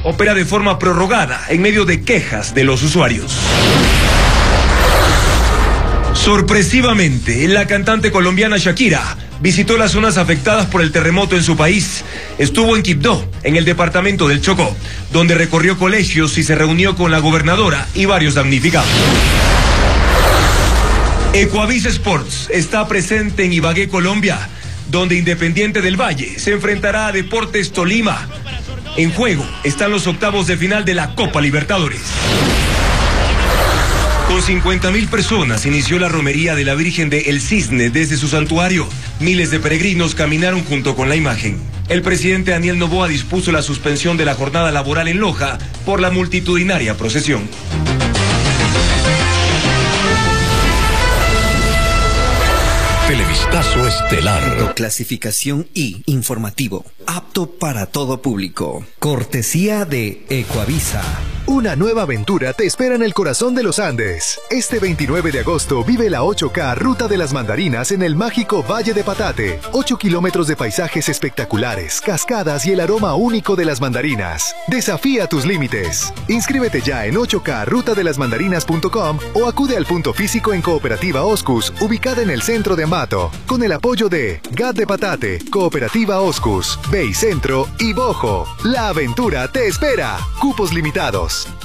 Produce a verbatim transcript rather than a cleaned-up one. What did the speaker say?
opera de forma prorrogada en medio de quejas de los usuarios. Sorpresivamente, la cantante colombiana Shakira visitó las zonas afectadas por el terremoto en su país. Estuvo en Quibdó, en el departamento del Chocó, donde recorrió colegios y se reunió con la gobernadora y varios damnificados. Ecuavisa Sports está presente en Ibagué, Colombia, donde Independiente del Valle se enfrentará a Deportes Tolima. En juego están los octavos de final de la Copa Libertadores. Con cincuenta mil personas inició la romería de la Virgen de El Cisne desde su santuario. Miles de peregrinos caminaron junto con la imagen. El presidente Daniel Noboa dispuso la suspensión de la jornada laboral en Loja por la multitudinaria procesión. Televistazo estelar. Clasificación I, informativo, apto para todo público. Cortesía de Ecuavisa. Una nueva aventura te espera en el corazón de los Andes. Este veintinueve de agosto vive la ocho K Ruta de las Mandarinas en el mágico Valle de Patate. ocho kilómetros de paisajes espectaculares, cascadas y el aroma único de las mandarinas. Desafía tus límites. Inscríbete ya en ocho K ruta de las mandarinas punto com o acude al punto físico en Cooperativa Oscus, ubicada en el centro de Ambato, con el apoyo de G A T de Patate, Cooperativa Oscus, Bay Centro y Bojo. La aventura te espera. Cupos limitados.